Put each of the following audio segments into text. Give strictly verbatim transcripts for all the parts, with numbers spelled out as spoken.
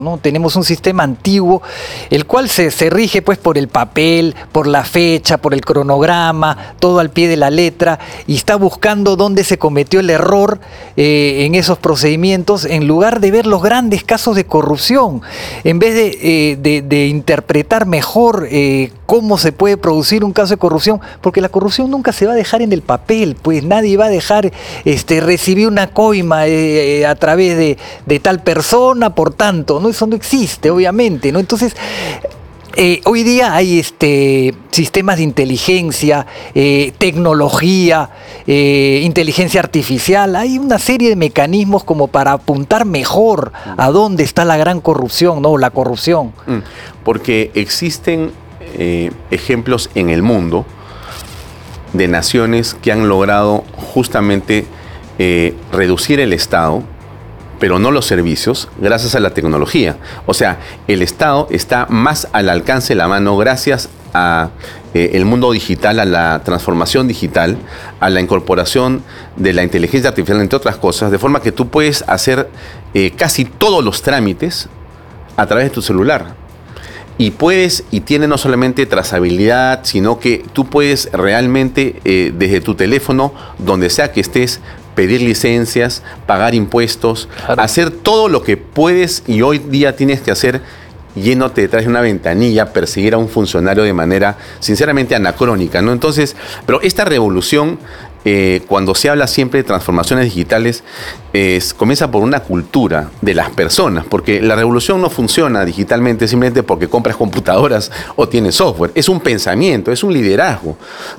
¿no? Tenemos un sistema antiguo, el cual se, se rige pues por el papel, por la fecha, por el cronograma, todo al pie de la letra, y está buscando dónde se cometió el error eh, en esos procedimientos, en lugar de ver los grandes casos de corrupción, en vez de, eh, de, de interpretar mejor eh, cómo se puede producir un caso de corrupción, porque la corrupción nunca se va a dejar en el papel, pues nadie va a dejar este, recibir una coima eh, a través de, de tal persona, por tanto, ¿no? Eso no existe, obviamente, ¿no? Entonces, eh, hoy día hay este, sistemas de inteligencia, eh, tecnología, eh, inteligencia artificial, hay una serie de mecanismos como para apuntar mejor a dónde está la gran corrupción, ¿no? La corrupción. Porque existen eh, ejemplos en el mundo de naciones que han logrado justamente eh, reducir el Estado, pero no los servicios, gracias a la tecnología. O sea, el Estado está más al alcance de la mano gracias a eh, el mundo digital, a la transformación digital, a la incorporación de la inteligencia artificial, entre otras cosas, de forma que tú puedes hacer eh, casi todos los trámites a través de tu celular. Y puedes, y tiene no solamente trazabilidad, sino que tú puedes realmente eh, desde tu teléfono, donde sea que estés, pedir licencias, pagar impuestos, claro, hacer todo lo que puedes y hoy día tienes que hacer yéndote detrás de una ventanilla, perseguir a un funcionario de manera sinceramente anacrónica, ¿no? Entonces, pero esta revolución, eh, cuando se habla siempre de transformaciones digitales, eh, comienza por una cultura de las personas, porque la revolución no funciona digitalmente simplemente porque compras computadoras o tienes software, es un pensamiento, es un liderazgo.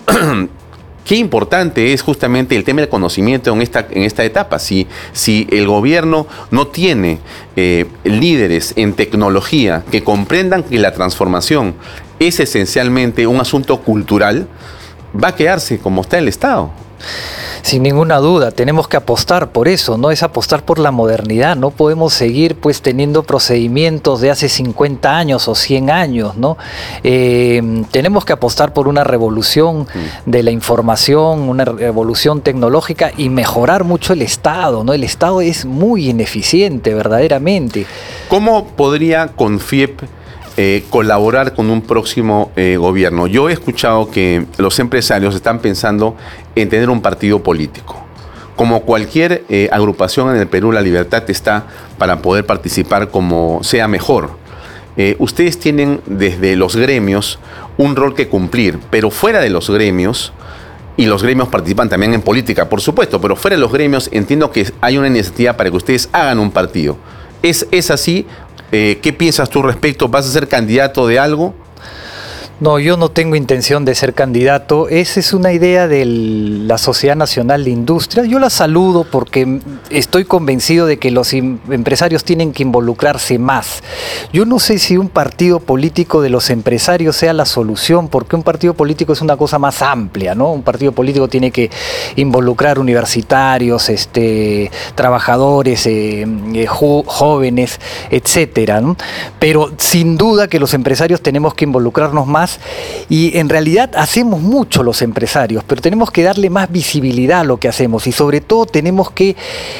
Qué importante es justamente el tema del conocimiento en esta, en esta etapa. Si, si el gobierno no tiene eh, líderes en tecnología que comprendan que la transformación es esencialmente un asunto cultural, va a quedarse como está el Estado. Sin ninguna duda, tenemos que apostar por eso, ¿no? Es apostar por la modernidad. No podemos seguir pues teniendo procedimientos de hace cincuenta años o cien años, ¿no? Eh, tenemos que apostar por una revolución de la información, una revolución tecnológica y mejorar mucho el Estado, ¿no? El Estado es muy ineficiente, verdaderamente. ¿Cómo podría Confiep Eh, colaborar con un próximo eh, gobierno? Yo he escuchado que los empresarios están pensando en tener un partido político. Como cualquier eh, agrupación en el Perú, la libertad está para poder participar como sea mejor. Eh, ustedes tienen desde los gremios un rol que cumplir, pero fuera de los gremios, y los gremios participan también en política, por supuesto, pero fuera de los gremios entiendo que hay una necesidad para que ustedes hagan un partido. ¿Es, es así? Eh, ¿Qué piensas tú al respecto? ¿Vas a ser candidato de algo? No, yo no tengo intención de ser candidato. Esa es una idea de la Sociedad Nacional de Industria. Yo la saludo porque estoy convencido de que los empresarios tienen que involucrarse más. Yo no sé si un partido político de los empresarios sea la solución, porque un partido político es una cosa más amplia, ¿no? Un partido político tiene que involucrar universitarios, este, trabajadores, eh, eh, jo jóvenes, etcétera, ¿no? Pero sin duda que los empresarios tenemos que involucrarnos más. Y en realidad hacemos mucho los empresarios, pero tenemos que darle más visibilidad a lo que hacemos y sobre todo tenemos que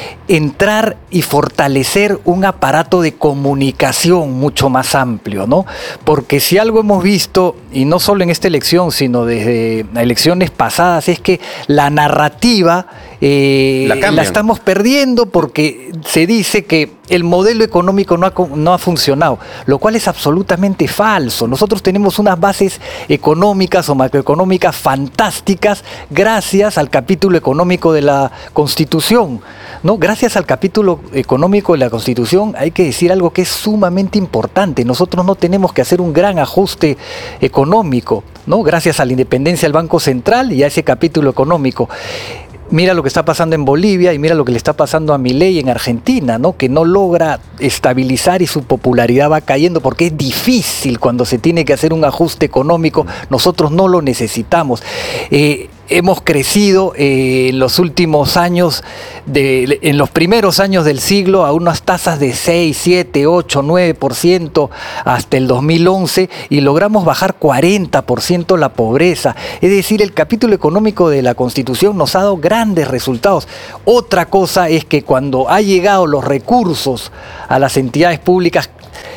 entrar y fortalecer un aparato de comunicación mucho más amplio, ¿no? Porque si algo hemos visto, y no solo en esta elección, sino desde elecciones pasadas, es que la narrativa eh, la, la estamos perdiendo porque se dice que el modelo económico no ha, no ha funcionado, lo cual es absolutamente falso. Nosotros tenemos unas bases económicas o macroeconómicas fantásticas gracias al capítulo económico de la Constitución, ¿no? Gracias al capítulo económico de la Constitución hay que decir algo que es sumamente importante. Nosotros no tenemos que hacer un gran ajuste económico, ¿no? Gracias a la independencia del Banco Central y a ese capítulo económico. Mira lo que está pasando en Bolivia y mira lo que le está pasando a Milei en Argentina, ¿no? Que no logra estabilizar y su popularidad va cayendo porque es difícil cuando se tiene que hacer un ajuste económico. Nosotros no lo necesitamos. Eh, hemos crecido eh, en los últimos años, de, en los primeros años del siglo, a unas tasas de seis, siete, ocho, nueve por ciento hasta el dos mil once y logramos bajar cuarenta por ciento la pobreza. Es decir, el capítulo económico de la Constitución nos ha dado grandes resultados. Otra cosa es que cuando ha llegado los recursos a las entidades públicas,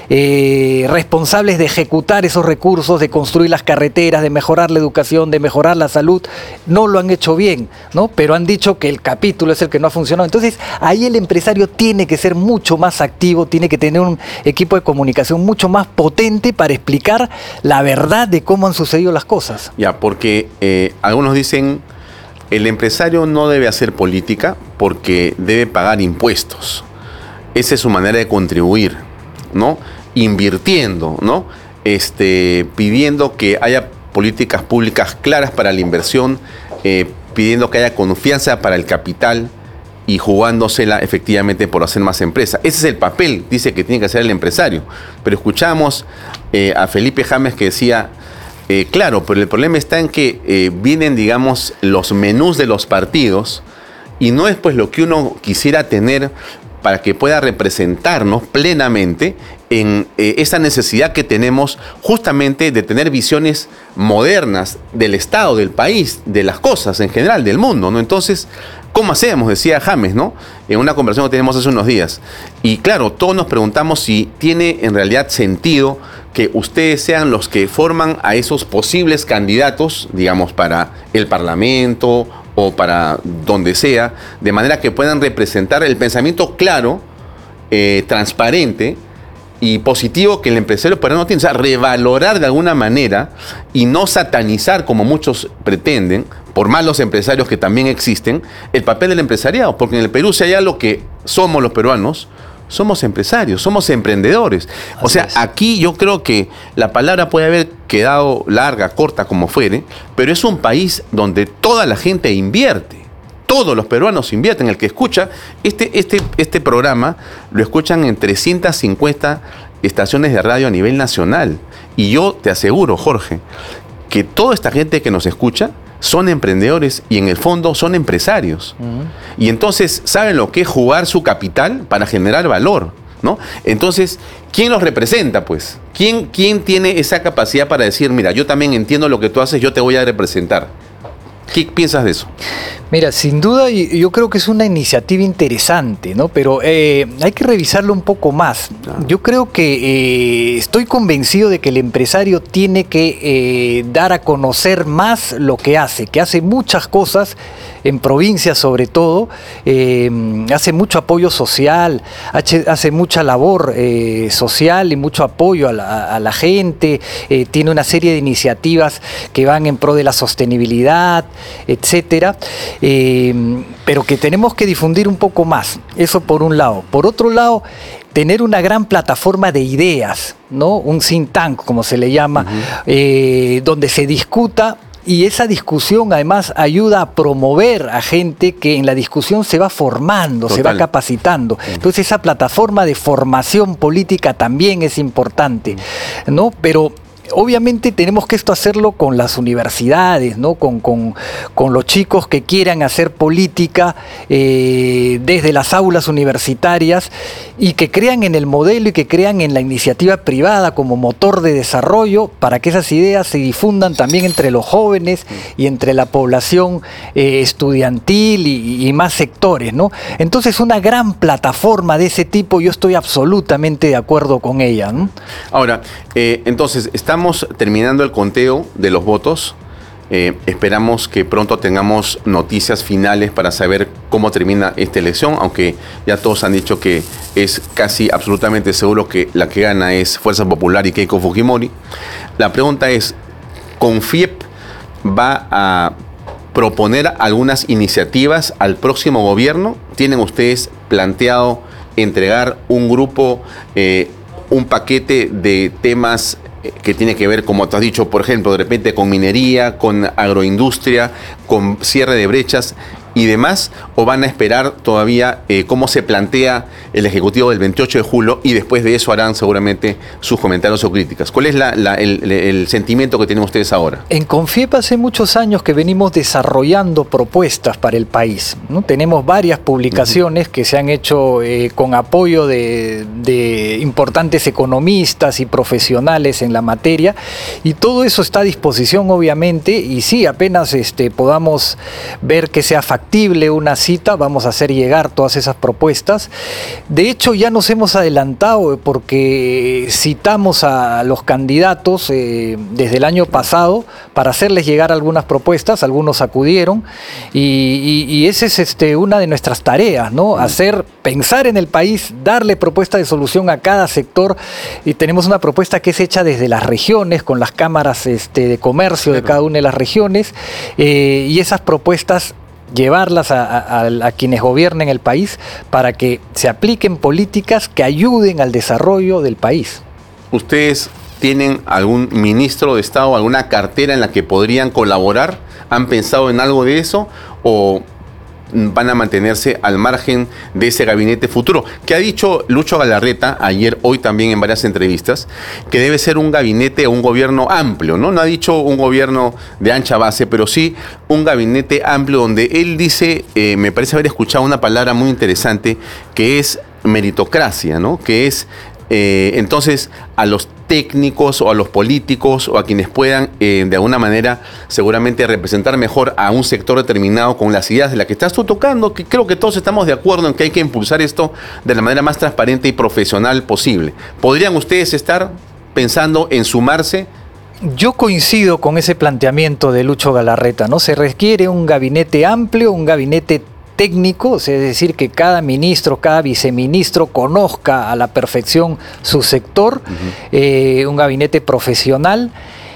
eh, responsables de ejecutar esos recursos, de construir las carreteras, de mejorar la educación, de mejorar la salud, no lo han hecho bien, ¿no? Pero han dicho que el capítulo es el que no ha funcionado. Entonces, ahí el empresario tiene que ser mucho más activo, tiene que tener un equipo de comunicación mucho más potente para explicar la verdad de cómo han sucedido las cosas. Ya, porque eh, algunos dicen, el empresario no debe hacer política porque debe pagar impuestos. Esa es su manera de contribuir, ¿no? Invirtiendo, ¿no? Este, pidiendo que haya políticas públicas claras para la inversión, eh, pidiendo que haya confianza para el capital y jugándosela efectivamente por hacer más empresa. Ese es el papel, dice, que tiene que hacer el empresario. Pero escuchamos eh, a Felipe James que decía, eh, claro, pero el problema está en que eh, vienen, digamos, los menús de los partidos y no es pues lo que uno quisiera tener para que pueda representarnos plenamente en eh, esa necesidad que tenemos justamente de tener visiones modernas del Estado, del país, de las cosas en general, del mundo, ¿no? Entonces, ¿cómo hacemos? Decía James, ¿no? En una conversación que tenemos hace unos días. Y claro, todos nos preguntamos si tiene en realidad sentido que ustedes sean los que forman a esos posibles candidatos, digamos, para el Parlamento o para donde sea, de manera que puedan representar el pensamiento claro, eh, transparente y positivo que el empresario peruano tiene. O sea, revalorar de alguna manera y no satanizar, como muchos pretenden, por malos empresarios que también existen, el papel del empresariado. Porque en el Perú, si hay algo que somos los peruanos, somos empresarios, somos emprendedores. O sea, aquí yo creo que la palabra puede haber quedado larga, corta, como fuere, pero es un país donde toda la gente invierte. Todos los peruanos invierten. El que escucha este, este, este programa, lo escuchan en trescientas cincuenta estaciones de radio a nivel nacional. Y yo te aseguro, Jorge, que toda esta gente que nos escucha son emprendedores y en el fondo son empresarios. Uh-huh. Y entonces saben lo que es jugar su capital para generar valor, ¿no? Entonces, ¿quién los representa, pues? ¿Quién, quién tiene esa capacidad para decir, mira, yo también entiendo lo que tú haces, yo te voy a representar? ¿Qué piensas de eso? Mira, sin duda yo creo que es una iniciativa interesante, ¿no? Pero eh, hay que revisarlo un poco más. Yo creo que eh, estoy convencido de que el empresario tiene que eh, dar a conocer más lo que hace, que hace muchas cosas en provincias sobre todo, eh, hace mucho apoyo social, hace, hace mucha labor eh, social y mucho apoyo a la, a la gente, eh, tiene una serie de iniciativas que van en pro de la sostenibilidad, etcétera. Eh, pero que tenemos que difundir un poco más, eso por un lado. Por otro lado, tener una gran plataforma de ideas, ¿no? Un think tank, como se le llama, uh-huh. eh, donde se discuta, y esa discusión además ayuda a promover a gente que en la discusión se va formando, Total. se va capacitando. Uh-huh. Entonces esa plataforma de formación política también es importante, ¿no? Pero obviamente tenemos que esto hacerlo con las universidades, ¿no? Con, con, con los chicos que quieran hacer política eh, desde las aulas universitarias y que crean en el modelo y que crean en la iniciativa privada como motor de desarrollo para que esas ideas se difundan también entre los jóvenes y entre la población eh, estudiantil y, y más sectores, ¿no? Entonces una gran plataforma de ese tipo, yo estoy absolutamente de acuerdo con ella, ¿no? Ahora, eh, entonces, está Estamos terminando el conteo de los votos. Eh, esperamos que pronto tengamos noticias finales para saber cómo termina esta elección, aunque ya todos han dicho que es casi absolutamente seguro que la que gana es Fuerza Popular y Keiko Fujimori. La pregunta es, ¿Confiep va a proponer algunas iniciativas al próximo gobierno? ¿Tienen ustedes planteado entregar un grupo, eh, un paquete de temas que tiene que ver, como tú has dicho, por ejemplo, de repente con minería, con agroindustria, con cierre de brechas y demás? ¿O van a esperar todavía eh, cómo se plantea el Ejecutivo del veintiocho de julio y después de eso harán seguramente sus comentarios o críticas? ¿Cuál es la, la, el, el sentimiento que tienen ustedes ahora? En Confiep hace muchos años que venimos desarrollando propuestas para el país, ¿no? Tenemos varias publicaciones uh-huh. que se han hecho eh, con apoyo de, de importantes economistas y profesionales en la materia, y todo eso está a disposición obviamente, y sí, apenas este, podamos ver que sea factible factible una cita, vamos a hacer llegar todas esas propuestas. De hecho, ya nos hemos adelantado porque citamos a los candidatos eh, desde el año pasado para hacerles llegar algunas propuestas, algunos acudieron, y, y, y esa es este, una de nuestras tareas, ¿no? Hacer, pensar en el país, darle propuesta de solución a cada sector, y tenemos una propuesta que es hecha desde las regiones, con las cámaras este, de comercio de cada una de las regiones, eh, y esas propuestas llevarlas a, a, a quienes gobiernen el país para que se apliquen políticas que ayuden al desarrollo del país. ¿Ustedes tienen algún ministro de Estado, alguna cartera en la que podrían colaborar? ¿Han pensado en algo de eso o van a mantenerse al margen de ese gabinete futuro? Que ha dicho Lucho Galarreta ayer, hoy también en varias entrevistas, que debe ser un gabinete o un gobierno amplio, ¿no? No ha dicho un gobierno de ancha base, pero sí un gabinete amplio donde él dice, eh, me parece haber escuchado una palabra muy interesante, que es meritocracia, ¿no? Que es eh, entonces a los técnicos o a los políticos o a quienes puedan eh, de alguna manera seguramente representar mejor a un sector determinado con las ideas de las que estás tú tocando, que creo que todos estamos de acuerdo en que hay que impulsar esto de la manera más transparente y profesional posible. ¿Podrían ustedes estar pensando en sumarse? Yo coincido con ese planteamiento de Lucho Galarreta, ¿no? Se requiere un gabinete amplio, un gabinete técnico, es decir, que cada ministro, cada viceministro conozca a la perfección su sector, uh-huh. eh, un gabinete profesional,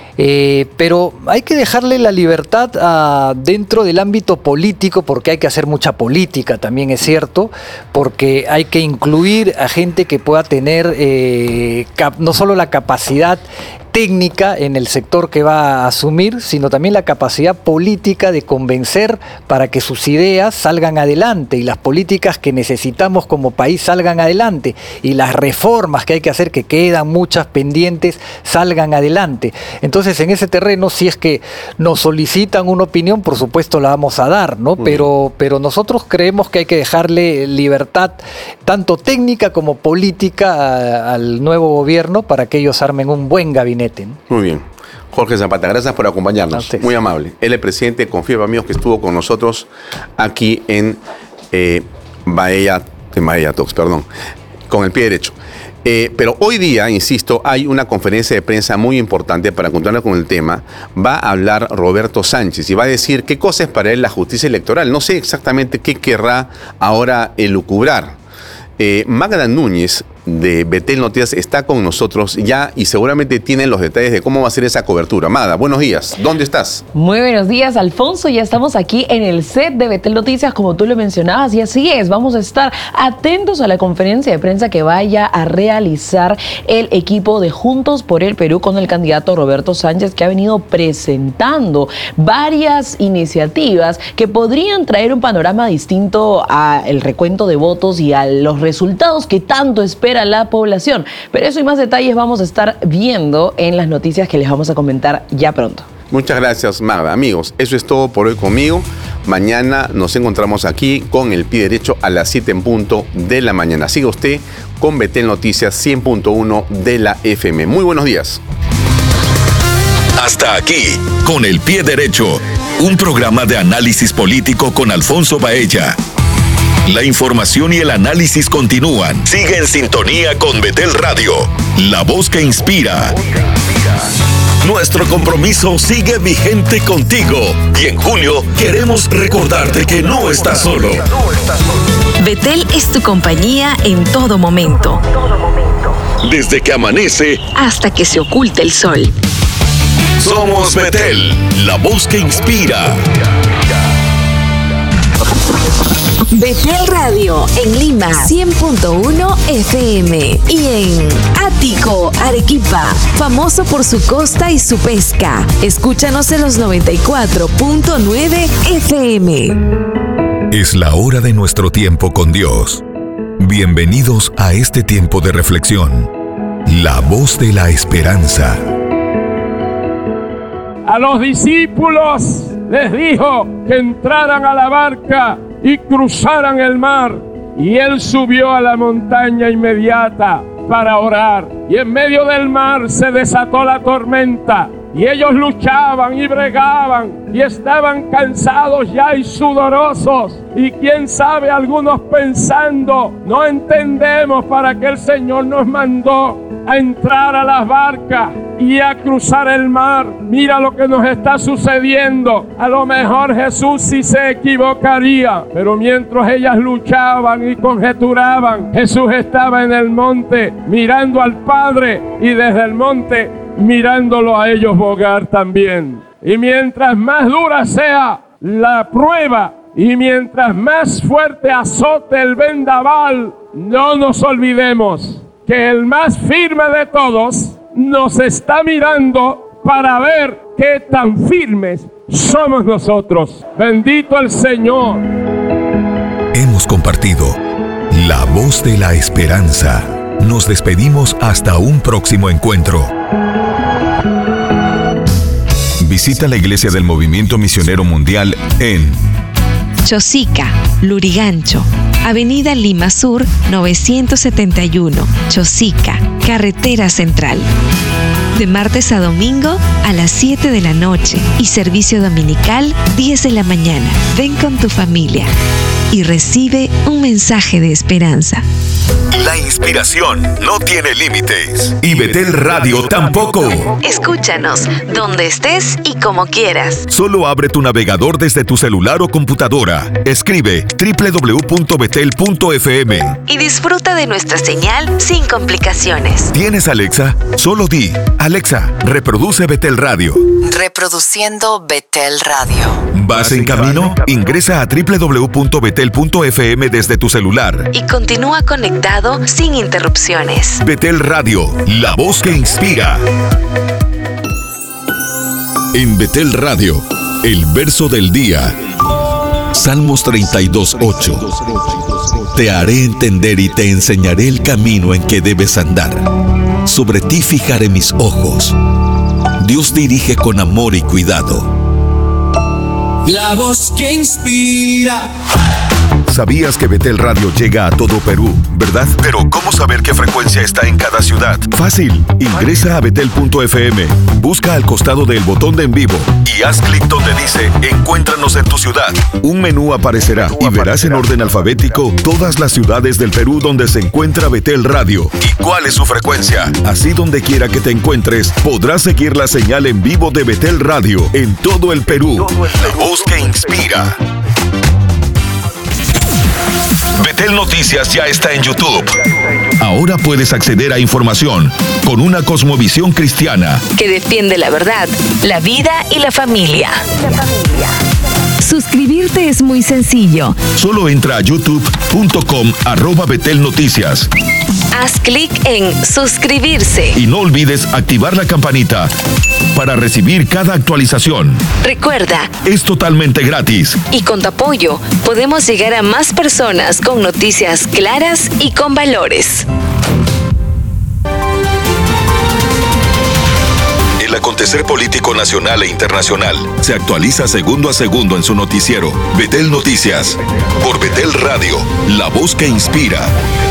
eh, pero hay que dejarle la libertad a, dentro del ámbito político, porque hay que hacer mucha política, también es cierto, porque hay que incluir a gente que pueda tener eh, cap, no solo la capacidad técnica en el sector que va a asumir, sino también la capacidad política de convencer para que sus ideas salgan adelante y las políticas que necesitamos como país salgan adelante y las reformas que hay que hacer, que quedan muchas pendientes, salgan adelante. Entonces, en ese terreno, si es que nos solicitan una opinión, por supuesto la vamos a dar, ¿no? Pero, pero nosotros creemos que hay que dejarle libertad tanto técnica como política a, al nuevo gobierno para que ellos armen un buen gabinete. Muy bien. Jorge Zapata, gracias por acompañarnos. Muy amable. Él es el presidente de Confirma Amigos, que estuvo con nosotros aquí en eh, Bahía, en Bahía Talks, perdón, con el pie derecho. Eh, pero hoy día, insisto, hay una conferencia de prensa muy importante para continuar con el tema. Va a hablar Roberto Sánchez y va a decir qué cosa es para él la justicia electoral. No sé exactamente qué querrá ahora elucubrar. Eh, Magda Núñez de Betel Noticias está con nosotros ya y seguramente tienen los detalles de cómo va a ser esa cobertura. Magda, buenos días. ¿Dónde estás? Muy buenos días, Alfonso. Ya estamos aquí en el set de Betel Noticias, como tú lo mencionabas, y así es. Vamos a estar atentos a la conferencia de prensa que vaya a realizar el equipo de Juntos por el Perú con el candidato Roberto Sánchez, que ha venido presentando varias iniciativas que podrían traer un panorama distinto al recuento de votos y a los resultados que tanto espera la población. Pero eso y más detalles vamos a estar viendo en las noticias que les vamos a comentar ya pronto. Muchas gracias, Magda. Amigos, eso es todo por hoy conmigo. Mañana nos encontramos aquí con el pie derecho a las siete en punto de la mañana. Siga usted con Betel Noticias cien punto uno de la F M. Muy buenos días. Hasta aquí, con el pie derecho, un programa de análisis político con Alfonso Baella. La información y el análisis continúan. Sigue en sintonía con Betel Radio, la voz que inspira. Nuestro compromiso sigue vigente contigo y en junio queremos recordarte que no estás solo. Betel es tu compañía en todo momento. Desde que amanece hasta que se oculte el sol. Somos Betel, la voz que inspira. Betel Radio en Lima cien punto uno F M y en Ático, Arequipa, famoso por su costa y su pesca. Escúchanos en los noventa y cuatro punto nueve F M. Es la hora de nuestro tiempo con Dios. Bienvenidos a este tiempo de reflexión. La voz de la esperanza. A los discípulos les dijo que entraran a la barca y cruzaran el mar, y él subió a la montaña inmediata para orar, y en medio del mar se desató la tormenta, Y ellos luchaban y bregaban y estaban cansados ya y sudorosos. Y quién sabe, algunos pensando, no entendemos para qué el Señor nos mandó a entrar a las barcas y a cruzar el mar. Mira lo que nos está sucediendo. A lo mejor Jesús sí se equivocaría, pero mientras ellas luchaban y conjeturaban, Jesús estaba en el monte mirando al Padre y desde el monte mirándolo a ellos bogar también. Y mientras más dura sea la prueba y mientras más fuerte azote el vendaval, no nos olvidemos que el más firme de todos nos está mirando para ver qué tan firmes somos nosotros. Bendito el Señor. Hemos compartido la voz de la esperanza. Nos despedimos hasta un próximo encuentro. Visita la Iglesia del Movimiento Misionero Mundial en Chosica, Lurigancho, Avenida Lima Sur novecientos setenta y uno, Chosica, Carretera Central. De martes a domingo a las siete de la noche y servicio dominical diez de la mañana. Ven con tu familia y recibe un mensaje de esperanza. La inspiración no tiene límites y Betel Radio tampoco. Escúchanos donde estés y como quieras. Solo abre tu navegador desde tu celular o computadora. Escribe doble u doble u doble u punto betel punto efe eme y disfruta de nuestra señal sin complicaciones. ¿Tienes Alexa? Solo di, Alexa, reproduce Betel Radio. Reproduciendo Betel Radio. ¿Vas en camino? Ingresa a doble u doble u doble u punto betel punto efe eme desde tu celular y continúa conectado sin interrupciones. Betel Radio, la voz que inspira. En Betel Radio, el verso del día. Salmos treinta y dos, ocho. Te haré entender y te enseñaré el camino en que debes andar. Sobre ti fijaré mis ojos. Dios dirige con amor y cuidado. La voz que inspira. ¿Sabías que Betel Radio llega a todo Perú, verdad? Pero ¿cómo saber qué frecuencia está en cada ciudad? Fácil. Ingresa a betel punto efe eme, busca al costado del botón de en vivo y haz clic donde dice Encuéntranos en tu ciudad. Un menú aparecerá y verás en orden alfabético todas las ciudades del Perú donde se encuentra Betel Radio y cuál es su frecuencia. Así, donde quiera que te encuentres, podrás seguir la señal en vivo de Betel Radio en todo el Perú. La voz que inspira. Betel Noticias ya está en YouTube. Ahora puedes acceder a información con una cosmovisión cristiana que defiende la verdad, la vida y la familia. La familia. Suscribirte es muy sencillo. Solo entra a youtube punto com arroba Betel Noticias. Haz clic en suscribirse. Y no olvides activar la campanita para recibir cada actualización. Recuerda, es totalmente gratis. Y con tu apoyo podemos llegar a más personas con noticias claras y con valores. El acontecer político nacional e internacional se actualiza segundo a segundo en su noticiero Betel Noticias por Betel Radio, la voz que inspira.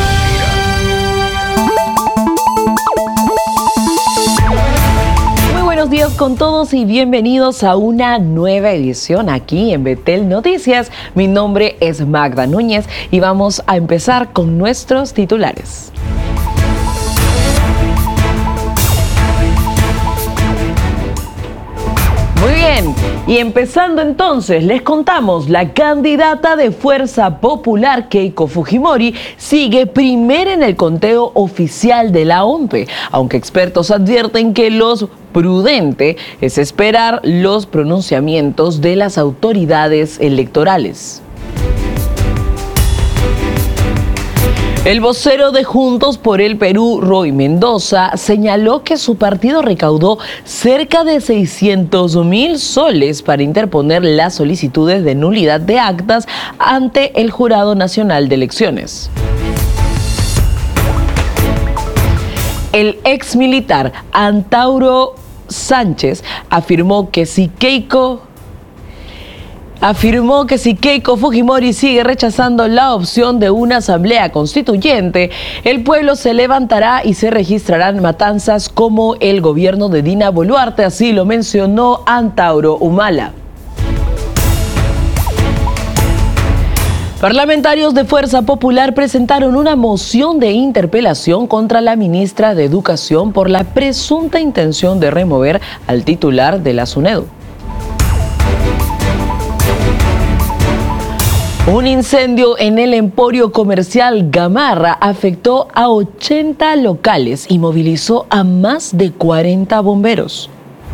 Buenos días con todos y bienvenidos a una nueva edición aquí en Betel Noticias. Mi nombre es Magda Núñez y vamos a empezar con nuestros titulares. Muy bien, y empezando entonces, les contamos, la candidata de Fuerza Popular, Keiko Fujimori, sigue primera en el conteo oficial de la O M P E, aunque expertos advierten que lo prudente es esperar los pronunciamientos de las autoridades electorales. El vocero de Juntos por el Perú, Roy Mendoza, señaló que su partido recaudó cerca de seiscientos mil soles para interponer las solicitudes de nulidad de actas ante el Jurado Nacional de Elecciones. El ex militar Antauro Sánchez afirmó que si Keiko afirmó que si Keiko Fujimori sigue rechazando la opción de una asamblea constituyente, el pueblo se levantará y se registrarán matanzas como el gobierno de Dina Boluarte, así lo mencionó Antauro Humala. Parlamentarios de Fuerza Popular presentaron una moción de interpelación contra la ministra de Educación por la presunta intención de remover al titular de la SUNEDU. Un incendio en el emporio comercial Gamarra afectó a ochenta locales y movilizó a más de cuarenta bomberos.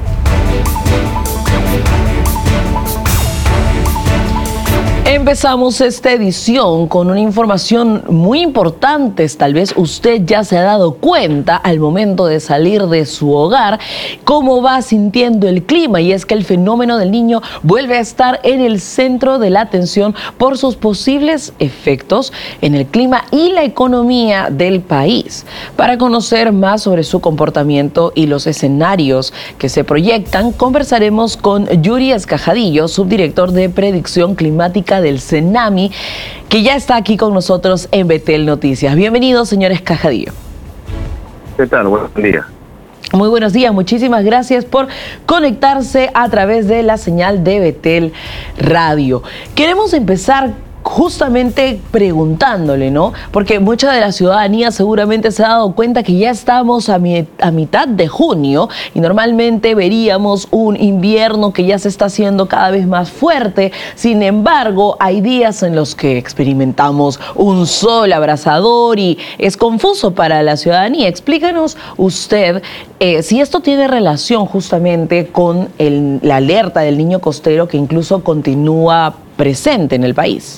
Empezamos esta edición con una información muy importante. Tal vez usted ya se ha dado cuenta al momento de salir de su hogar cómo va sintiendo el clima, y es que el fenómeno del Niño vuelve a estar en el centro de la atención por sus posibles efectos en el clima y la economía del país. Para conocer más sobre su comportamiento y los escenarios que se proyectan, conversaremos con Yuri Escajadillo, subdirector de Predicción Climática del CENAMI, que ya está aquí con nosotros en Betel Noticias. Bienvenido, señor Escajadillo. ¿Qué tal? Buenos días. Muy buenos días, muchísimas gracias por conectarse a través de la señal de Betel Radio. Queremos empezar justamente preguntándole, ¿no? Porque mucha de la ciudadanía seguramente se ha dado cuenta que ya estamos a, mi, a mitad de junio y normalmente veríamos un invierno que ya se está haciendo cada vez más fuerte. Sin embargo, hay días en los que experimentamos un sol abrasador y es confuso para la ciudadanía. Explícanos usted eh, si esto tiene relación justamente con el, la alerta del niño costero que incluso continúa presente en el país.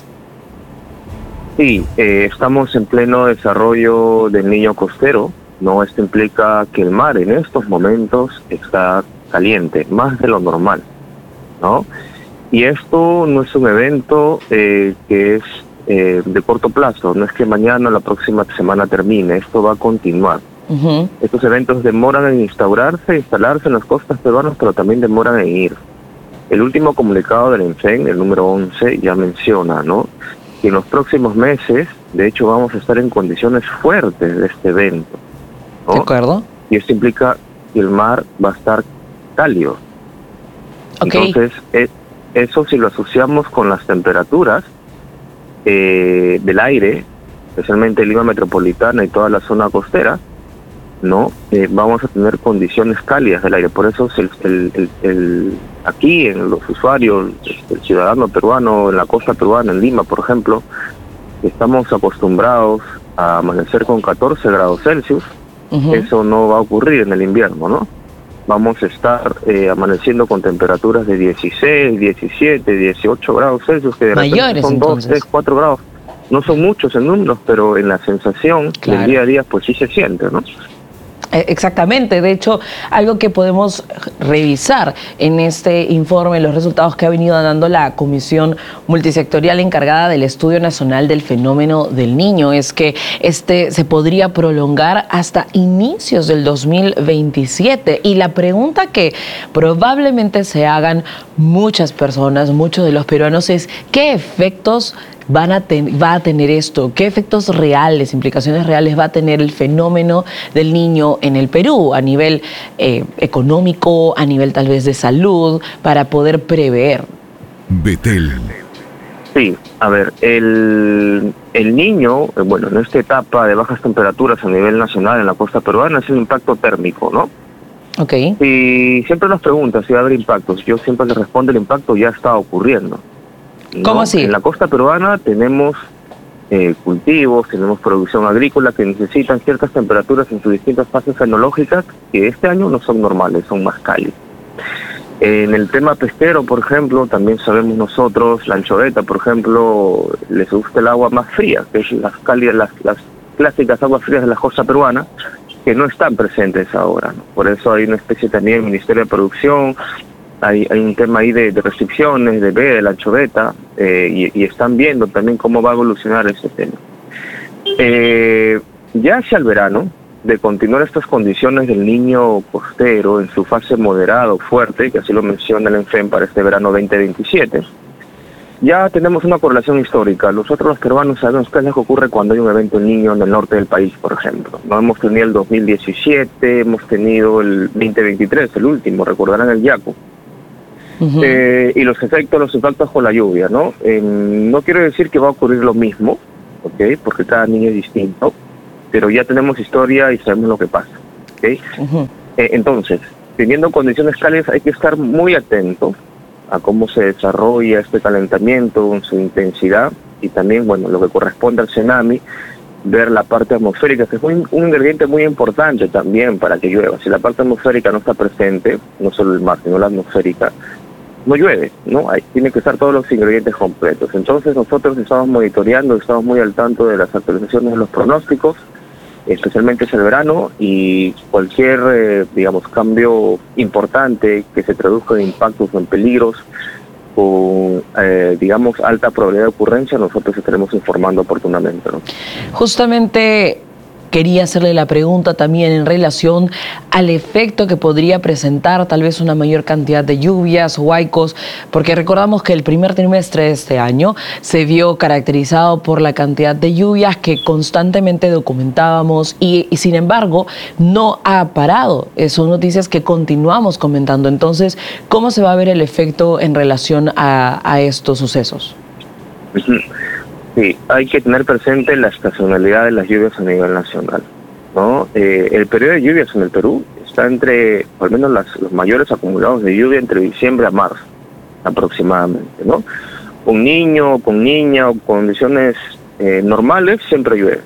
Sí, eh, estamos en pleno desarrollo del Niño costero, ¿no? Esto implica que el mar en estos momentos está caliente, más de lo normal, ¿no? Y esto no es un evento eh, que es eh, de corto plazo, no es que mañana o la próxima semana termine, esto va a continuar. Uh-huh. Estos eventos demoran en instaurarse, instalarse en las costas peruanas, pero también demoran en ir. El último comunicado del ENFEN, el número once, ya menciona, ¿no?, que en los próximos meses, de hecho, vamos a estar en condiciones fuertes de este evento, ¿no? ¿De acuerdo? Y esto implica que el mar va a estar cálido. Okay. Entonces, eh, eso si lo asociamos con las temperaturas eh, del aire, especialmente Lima Metropolitana y toda la zona costera, ¿no? Eh, vamos a tener condiciones cálidas del aire. Por eso el, el, el, el, aquí en los usuarios, el ciudadano peruano en la costa peruana, en Lima, por ejemplo, estamos acostumbrados a amanecer con catorce grados Celsius. Uh-huh. Eso no va a ocurrir en el invierno, ¿no? Vamos a estar eh, amaneciendo con temperaturas de dieciséis, diecisiete, dieciocho grados Celsius, que de repente mayores, son dos, tres, cuatro grados. No son muchos en números, pero en la sensación claro. del día a día, pues sí se siente, ¿no? Exactamente, de hecho, algo que podemos revisar en este informe, los resultados que ha venido dando la Comisión Multisectorial encargada del Estudio Nacional del Fenómeno del Niño, es que este se podría prolongar hasta inicios del dos mil veintisiete. Y la pregunta que probablemente se hagan muchas personas, muchos de los peruanos, es ¿qué efectos Van a ten, va a tener esto? ¿Qué efectos reales, implicaciones reales va a tener el fenómeno del Niño en el Perú a nivel eh, económico, a nivel tal vez de salud, para poder prever? Betel. Sí, a ver, el, el Niño, bueno, en esta etapa de bajas temperaturas a nivel nacional en la costa peruana es el impacto térmico, ¿no? Ok. Y siempre nos preguntan si va a haber impactos. Yo siempre les respondo, el impacto ya está ocurriendo. ¿No? ¿Cómo así? En la costa peruana tenemos eh, cultivos, tenemos producción agrícola que necesitan ciertas temperaturas en sus distintas fases fenológicas que este año no son normales, son más cálidas. En el tema pesquero, por ejemplo, también sabemos nosotros, la anchoveta, por ejemplo, les gusta el agua más fría, que es las cálidas, las, las clásicas aguas frías de la costa peruana, que no están presentes ahora, ¿no? Por eso hay una especie también del Ministerio de Producción. Hay, hay un tema ahí de, de restricciones, de ver la anchoveta, eh, y, y están viendo también cómo va a evolucionar ese tema. Eh, ya hacia el verano, de continuar estas condiciones del Niño costero en su fase moderada o fuerte, que así lo menciona el ENFEN para este verano veinte veintisiete, ya tenemos una correlación histórica. Nosotros los peruanos sabemos qué es lo que ocurre cuando hay un evento niño en el norte del país, por ejemplo. No hemos tenido el dos mil diecisiete, hemos tenido el veinte veintitrés, el último, recordarán el Yaku. Uh-huh. Eh, y los efectos, los impactos con la lluvia, ¿no? Eh, no quiero decir que va a ocurrir lo mismo, ¿ok? Porque cada niño es distinto, pero ya tenemos historia y sabemos lo que pasa, ¿ok? Uh-huh. Eh, entonces, teniendo condiciones cálidas hay que estar muy atentos a cómo se desarrolla este calentamiento, en su intensidad, y también, bueno, lo que corresponde al tsunami, ver la parte atmosférica, que es un, un ingrediente muy importante también para que llueva. Si la parte atmosférica no está presente, no solo el mar, sino la atmosférica, no llueve, ¿no? Hay, tienen que estar todos los ingredientes completos. Entonces nosotros estamos monitoreando, estamos muy al tanto de las actualizaciones de los pronósticos, especialmente es el verano, y cualquier, eh, digamos, cambio importante que se traduzca en impactos o en peligros con, eh, digamos, alta probabilidad de ocurrencia, nosotros estaremos informando oportunamente, ¿no? Justamente quería hacerle la pregunta también en relación al efecto que podría presentar tal vez una mayor cantidad de lluvias o huaicos, porque recordamos que el primer trimestre de este año se vio caracterizado por la cantidad de lluvias que constantemente documentábamos y, y sin embargo no ha parado. Son noticias que continuamos comentando. Entonces, ¿cómo se va a ver el efecto en relación a, a estos sucesos? Sí, hay que tener presente la estacionalidad de las lluvias a nivel nacional, ¿no? Eh, el periodo de lluvias en el Perú está entre, al menos las, los mayores acumulados de lluvia entre diciembre a marzo, aproximadamente, ¿no? Un niño, con niña o condiciones eh, normales siempre llueve.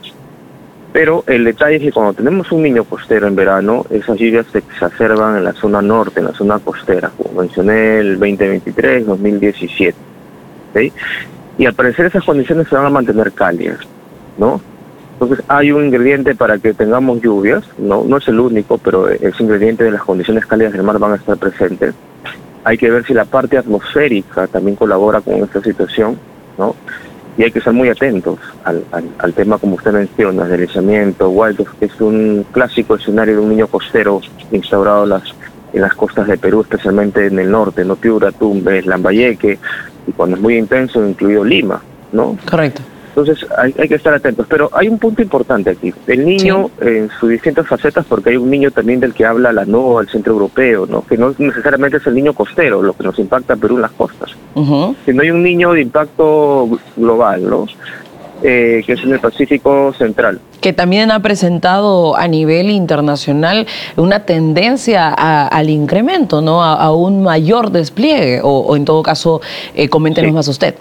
Pero el detalle es que cuando tenemos un niño costero en verano, esas lluvias se exacerban en la zona norte, en la zona costera, como mencioné el veinte veintitrés, dos mil diecisiete, ¿sí? Y al parecer esas condiciones se van a mantener cálidas, ¿no? Entonces hay un ingrediente para que tengamos lluvias, no no es el único, pero ese ingrediente de las condiciones cálidas del mar van a estar presentes. Hay que ver si la parte atmosférica también colabora con esta situación, ¿no? Y hay que estar muy atentos al, al, al tema, como usted menciona, deslizamiento, huaicos, que es un clásico escenario de un niño costero instaurado en las, en las costas de Perú, especialmente en el norte, ¿no? Piura, Tumbes, Lambayeque, y cuando es muy intenso, incluido Lima, ¿no? Correcto. Entonces hay, hay que estar atentos. Pero hay un punto importante aquí. El niño, sí, en sus distintas facetas, porque hay un niño también del que habla la NOAA, el Centro Europeo, ¿no? Que no necesariamente es el niño costero, lo que nos impacta a Perú en las costas. Uh-huh. Sino hay un niño de impacto global, ¿no? Eh, que es en el Pacífico Central. Que también ha presentado a nivel internacional una tendencia a, al incremento, ¿no? A, a un mayor despliegue, o, o en todo caso, eh, coméntenos sí. más usted.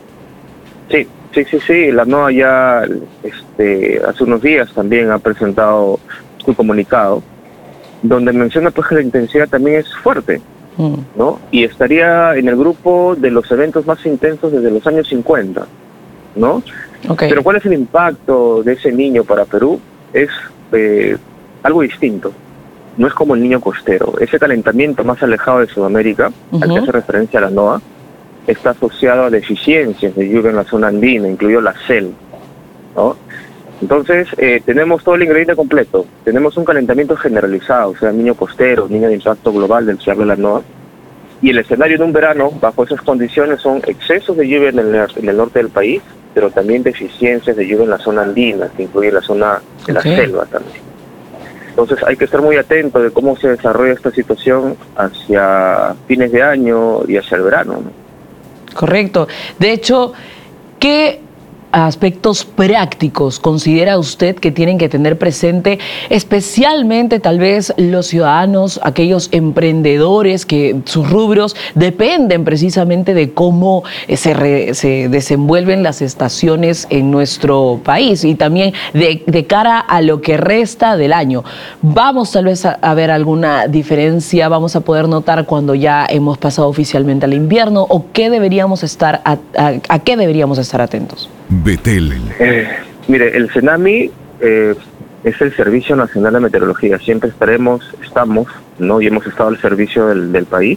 Sí, sí, sí, sí. La NOAA ya este, hace unos días también ha presentado su comunicado, donde menciona pues que la intensidad también es fuerte, mm. ¿no? Y estaría en el grupo de los eventos más intensos desde los años cincuenta, ¿no? Okay. Pero ¿cuál es el impacto de ese niño para Perú? Es eh, algo distinto. No es como el niño costero. Ese calentamiento más alejado de Sudamérica, uh-huh, al que hace referencia a la NOAA, está asociado a deficiencias de lluvia en la zona andina, incluido la selva, ¿no? Entonces, eh, tenemos todo el ingrediente completo. Tenemos un calentamiento generalizado, o sea, niño costero, niño de impacto global del que habla la NOAA. Y el escenario de un verano, bajo esas condiciones, son excesos de lluvia en el, en el norte del país, pero también deficiencias de lluvia en la zona andina, que incluye la zona de okay. la selva también. Entonces hay que estar muy atento de cómo se desarrolla esta situación hacia fines de año y hacia el verano, ¿no? Correcto. De hecho, ¿qué aspectos prácticos considera usted que tienen que tener presente, especialmente tal vez los ciudadanos, aquellos emprendedores que sus rubros dependen precisamente de cómo se, re, se desenvuelven las estaciones en nuestro país y también de, de cara a lo que resta del año? ¿Vamos tal vez a, a ver alguna diferencia? ¿Vamos a poder notar cuando ya hemos pasado oficialmente al invierno? ¿O qué deberíamos estar a, a, a qué deberíamos estar atentos? Betel. Eh, mire, el CENAMI eh, es el Servicio Nacional de Meteorología. Siempre estaremos, estamos, ¿no? Y hemos estado al servicio del, del país.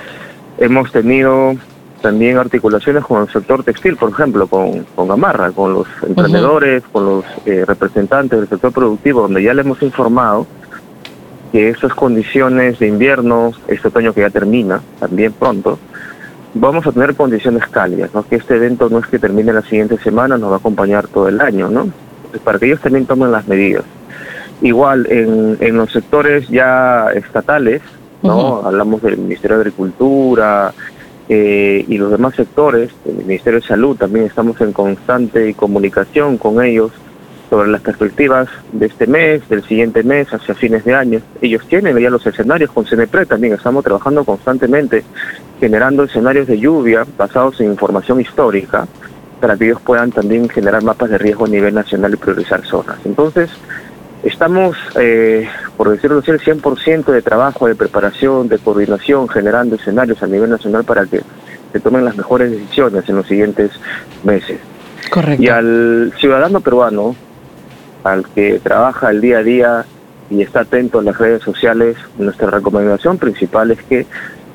Hemos tenido también articulaciones con el sector textil, por ejemplo, con, con Gamarra, con los emprendedores, uh-huh, con los eh, representantes del sector productivo, donde ya le hemos informado que estas condiciones de invierno, este otoño que ya termina, también pronto, vamos a tener condiciones cálidas, ¿no? Que este evento no es que termine la siguiente semana, nos va a acompañar todo el año, ¿no? Para que ellos también tomen las medidas. Igual, en, en los sectores ya estatales, ¿no? Uh-huh. Hablamos del Ministerio de Agricultura eh, y los demás sectores, el Ministerio de Salud, también estamos en constante comunicación con ellos sobre las perspectivas de este mes, del siguiente mes, hacia fines de año. Ellos tienen ya los escenarios con CENEPRED, también estamos trabajando constantemente, generando escenarios de lluvia basados en información histórica, para que ellos puedan también generar mapas de riesgo a nivel nacional y priorizar zonas. Entonces, estamos, eh, por decirlo así, el cien por ciento de trabajo, de preparación, de coordinación, generando escenarios a nivel nacional para que se tomen las mejores decisiones en los siguientes meses. Correcto. Y al ciudadano peruano, al que trabaja el día a día y está atento a las redes sociales, nuestra recomendación principal es que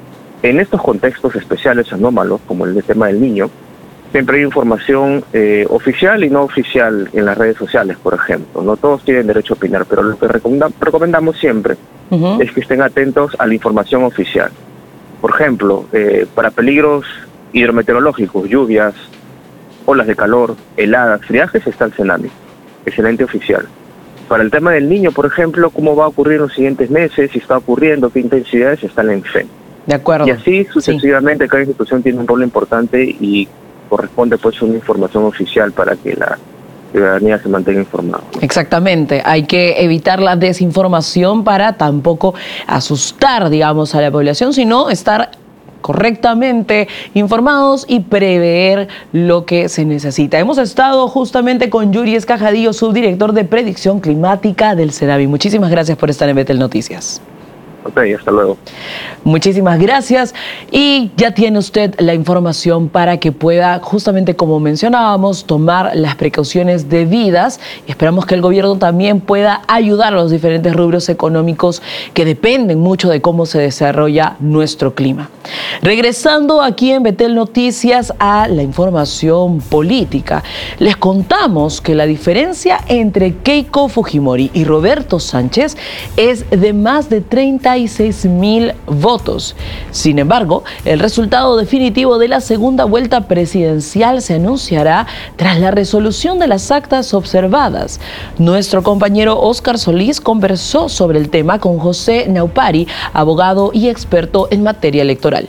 en estos contextos especiales anómalos, como el tema del niño, siempre hay información eh, oficial y no oficial en las redes sociales, por ejemplo. No todos tienen derecho a opinar, pero lo que recomenda, recomendamos siempre uh-huh. es que estén atentos a la información oficial. Por ejemplo, eh, para peligros hidrometeorológicos, lluvias, olas de calor, heladas, friajes, está el CENAMI, excelente oficial. Para el tema del niño, por ejemplo, cómo va a ocurrir en los siguientes meses, si está ocurriendo, qué intensidades, está en la ENFEN. De acuerdo. Y así sucesivamente, sí. Cada institución tiene un rol importante y corresponde pues una información oficial para que la ciudadanía se mantenga informada. Exactamente, hay que evitar la desinformación para tampoco asustar, digamos, a la población, sino estar correctamente informados y prever lo que se necesita. Hemos estado justamente con Yuri Escajadillo, subdirector de Predicción Climática del CENAMI. Muchísimas gracias por estar en Betel Noticias. Ok, hasta luego. Muchísimas gracias. Y ya tiene usted la información para que pueda, justamente como mencionábamos, tomar las precauciones debidas. Y esperamos que el gobierno también pueda ayudar a los diferentes rubros económicos que dependen mucho de cómo se desarrolla nuestro clima. Regresando aquí en Betel Noticias a la información política, les contamos que la diferencia entre Keiko Fujimori y Roberto Sánchez es de más de treinta y seis mil votos. Sin embargo, el resultado definitivo de la segunda vuelta presidencial se anunciará tras la resolución de las actas observadas. Nuestro compañero Óscar Solís conversó sobre el tema con José Naupari, abogado y experto en materia electoral.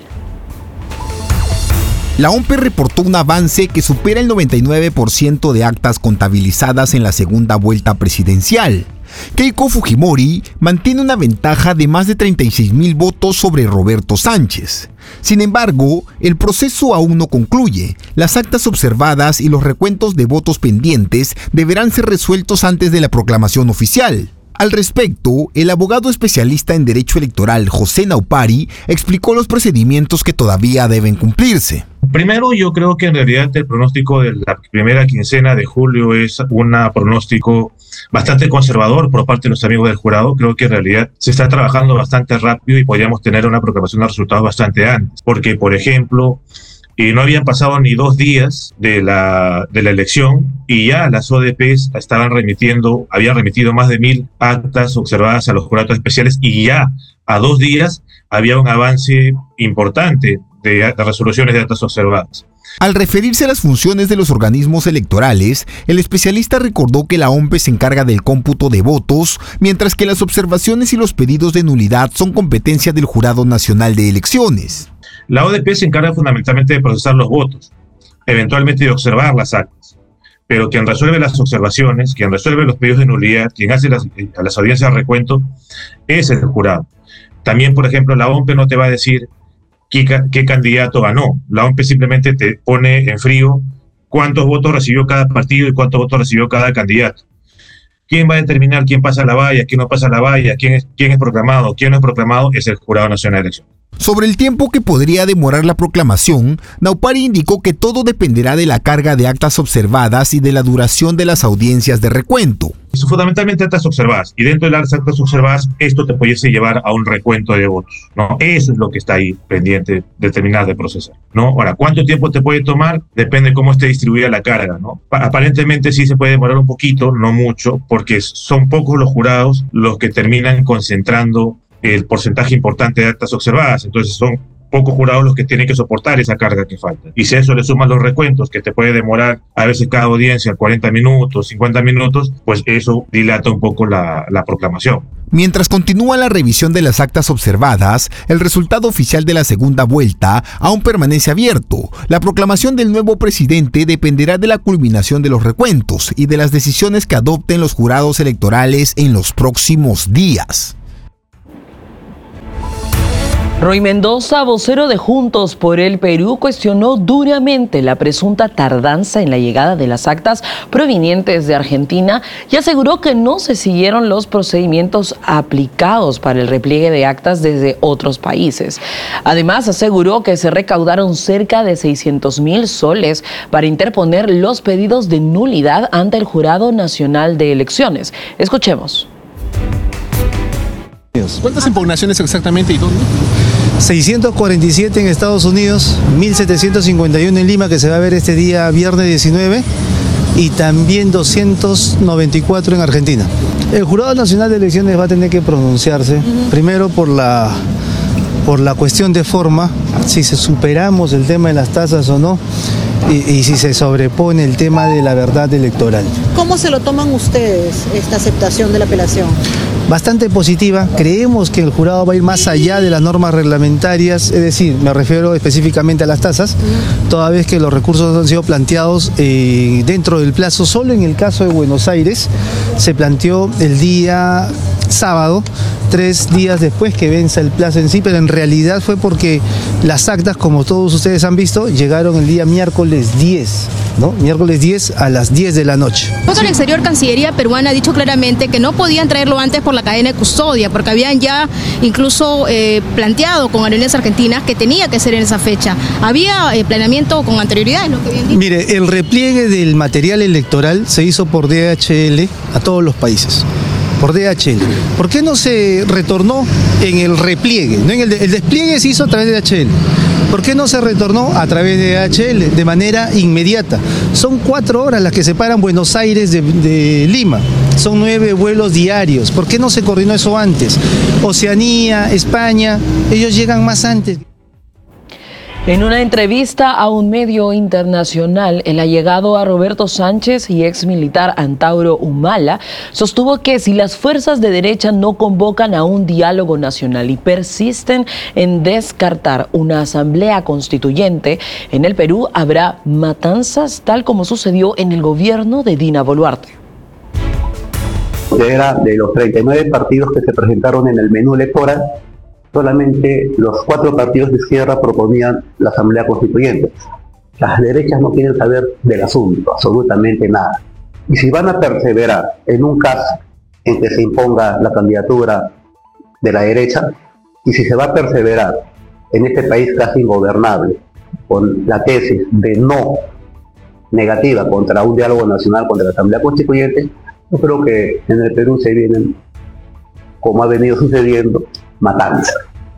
La OMPE reportó un avance que supera el noventa y nueve por ciento de actas contabilizadas en la segunda vuelta presidencial. Keiko Fujimori mantiene una ventaja de más de treinta y seis mil votos sobre Roberto Sánchez. Sin embargo, el proceso aún no concluye. Las actas observadas y los recuentos de votos pendientes deberán ser resueltos antes de la proclamación oficial. Al respecto, el abogado especialista en derecho electoral José Naupari explicó los procedimientos que todavía deben cumplirse. Primero, yo creo que en realidad el pronóstico de la primera quincena de julio es un pronóstico bastante conservador por parte de los amigos del jurado. Creo que en realidad se está trabajando bastante rápido y podríamos tener una proclamación de resultados bastante antes. Porque, por ejemplo, eh, no habían pasado ni dos días de la, de la elección y ya las O D Ps estaban remitiendo, habían remitido más de mil actas observadas a los jurados especiales y ya a dos días había un avance importante de, de resoluciones de actas observadas. Al referirse a las funciones de los organismos electorales, el especialista recordó que la OMPE se encarga del cómputo de votos, mientras que las observaciones y los pedidos de nulidad son competencia del Jurado Nacional de Elecciones. La O D P se encarga fundamentalmente de procesar los votos, eventualmente de observar las actas, pero quien resuelve las observaciones, quien resuelve los pedidos de nulidad, quien hace las, a las audiencias de recuento, es el jurado. También, por ejemplo, la OMPE no te va a decir qué, qué candidato ganó. La OMPE simplemente te pone en frío cuántos votos recibió cada partido y cuántos votos recibió cada candidato. ¿Quién va a determinar quién pasa la valla, quién no pasa la valla, quién es, quién es proclamado, quién no es proclamado? Es el Jurado Nacional de Elecciones. Sobre el tiempo que podría demorar la proclamación, Naupari indicó que todo dependerá de la carga de actas observadas y de la duración de las audiencias de recuento. Son fundamentalmente actas observadas, y dentro de las actas observadas, esto te pudiese llevar a un recuento de votos, ¿no? Eso es lo que está ahí pendiente de terminar de procesar, ¿no? Ahora, ¿cuánto tiempo te puede tomar? Depende de cómo esté distribuida la carga, ¿no? Aparentemente sí se puede demorar un poquito, no mucho, porque son pocos los jurados los que terminan concentrando el porcentaje importante de actas observadas. Entonces son pocos jurados los que tienen que soportar esa carga que falta. Y si a eso le suman los recuentos, que te puede demorar a veces cada audiencia cuarenta minutos, cincuenta minutos, pues eso dilata un poco la, la proclamación. Mientras continúa la revisión de las actas observadas, el resultado oficial de la segunda vuelta aún permanece abierto. La proclamación del nuevo presidente dependerá de la culminación de los recuentos y de las decisiones que adopten los jurados electorales en los próximos días. Roy Mendoza, vocero de Juntos por el Perú, cuestionó duramente la presunta tardanza en la llegada de las actas provenientes de Argentina y aseguró que no se siguieron los procedimientos aplicados para el repliegue de actas desde otros países. Además, aseguró que se recaudaron cerca de seiscientos mil soles para interponer los pedidos de nulidad ante el Jurado Nacional de Elecciones. Escuchemos. ¿Cuántas impugnaciones exactamente y dónde? seiscientos cuarenta y siete en Estados Unidos, mil setecientos cincuenta y uno en Lima, que se va a ver este día viernes diecinueve, y también doscientos noventa y cuatro en Argentina. El Jurado Nacional de Elecciones va a tener que pronunciarse, uh-huh. primero por la, por la cuestión de forma, si se superamos el tema de las tasas o no, y, y si se sobrepone el tema de la verdad electoral. ¿Cómo se lo toman ustedes, esta aceptación de la apelación? Bastante positiva. Creemos que el jurado va a ir más allá de las normas reglamentarias, es decir, me refiero específicamente a las tasas, toda vez que los recursos han sido planteados eh, dentro del plazo. Solo en el caso de Buenos Aires se planteó el día sábado, tres días después que venza el plazo en sí, pero en realidad fue porque las actas, como todos ustedes han visto, llegaron el día miércoles diez, ¿no? Miércoles diez a las diez de la noche. Foto al exterior, Cancillería peruana ha dicho claramente que no podían traerlo antes por la cadena de custodia, porque habían ya incluso eh, planteado con aerolíneas argentinas que tenía que ser en esa fecha. ¿Había eh, planeamiento con anterioridad? ¿Es lo que habían dicho? Mire, el repliegue del material electoral se hizo por D H L a todos los países. Por D H L. ¿Por qué no se retornó en el repliegue? No en el, de, el despliegue se hizo a través de D H L. ¿Por qué no se retornó a través de D H L de manera inmediata? Son cuatro horas las que separan Buenos Aires de, de Lima. Son nueve vuelos diarios. ¿Por qué no se coordinó eso antes? Oceanía, España, ellos llegan más antes. En una entrevista a un medio internacional, el allegado a Roberto Sánchez y ex militar Antauro Humala sostuvo que si las fuerzas de derecha no convocan a un diálogo nacional y persisten en descartar una asamblea constituyente, en el Perú habrá matanzas tal como sucedió en el gobierno de Dina Boluarte. Era de los treinta y nueve partidos que se presentaron en el menú electoral, solamente los cuatro partidos de izquierda proponían la Asamblea Constituyente. Las derechas no quieren saber del asunto, absolutamente nada. Y si van a perseverar en un caso en que se imponga la candidatura de la derecha, y si se va a perseverar en este país casi ingobernable, con la tesis de no negativa contra un diálogo nacional, contra la Asamblea Constituyente, yo creo que en el Perú se vienen, como ha venido sucediendo, matanza,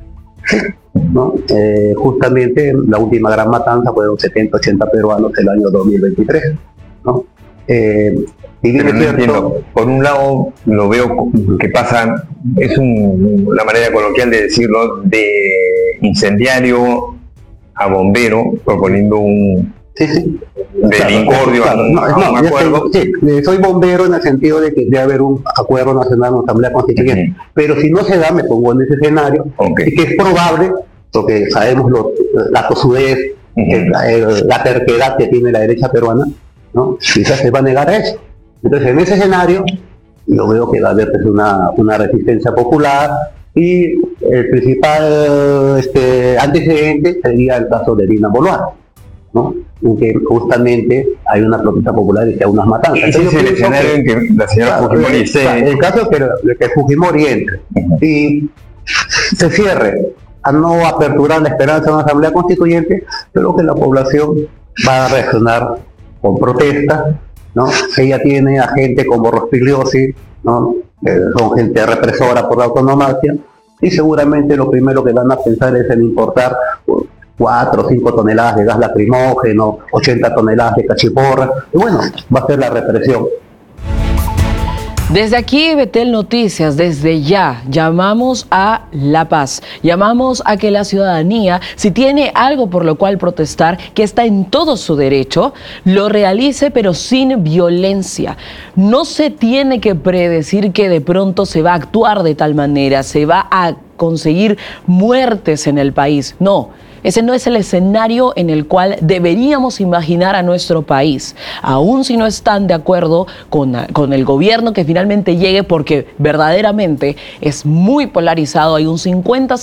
¿no? Eh, justamente la última gran matanza fueron setenta, ochenta peruanos el año dos mil veintitrés, ¿no? Eh, y bien Pero no cierto, entiendo. Por un lado lo veo que pasa, es un, una manera coloquial de decirlo, de incendiario a bombero, proponiendo un sí, sí. del incordio claro, a un, no, a un no, acuerdo. Estoy, sí, soy bombero en el sentido de que debe haber un acuerdo nacional, una asamblea constituyente, uh-huh. pero si no se da, me pongo en ese escenario, okay. y que es probable, porque sabemos los, la tosudez, uh-huh. el, el, la terquedad que tiene la derecha peruana, ¿no? Quizás se va a negar a eso. Entonces, en ese escenario, yo veo que va a haber pues, una, una resistencia popular, y el principal este, antecedente sería el caso de Dina Boluarte, ¿no? En que justamente hay una protesta popular y que hay unas matanzas. Ese es el escenario en que la señora claro, Fujimori se... En el caso de que, de que Fujimori entre uh-huh. y se cierre a no aperturar la esperanza de una asamblea constituyente, creo que la población va a reaccionar con protesta, ¿no? Ella tiene a gente como Rospigliosi, ¿no? Eh, son gente represora por la autonomacia, y seguramente lo primero que van a pensar es en importar cuatro o cinco toneladas de gas lacrimógeno, ochenta toneladas de cachiporra, y bueno, va a ser la represión. Desde aquí, Betel Noticias, desde ya, llamamos a la paz. Llamamos a que la ciudadanía, si tiene algo por lo cual protestar, que está en todo su derecho, lo realice, pero sin violencia. No se tiene que predecir que de pronto se va a actuar de tal manera, se va a conseguir muertes en el país. No. Ese no es el escenario en el cual deberíamos imaginar a nuestro país, aun si no están de acuerdo con, con el gobierno que finalmente llegue, porque verdaderamente es muy polarizado, hay un cincuenta